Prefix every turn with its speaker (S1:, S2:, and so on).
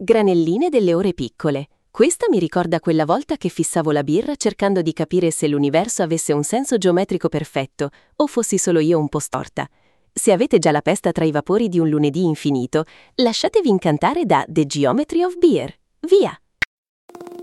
S1: Granelline delle ore piccole. Questa mi ricorda quella volta che fissavo la birra cercando di capire se l'universo avesse un senso geometrico perfetto o fossi solo io un po' storta. Se avete già la pesta tra i vapori di un lunedì infinito, lasciatevi incantare da The Geometry of Beer. Via!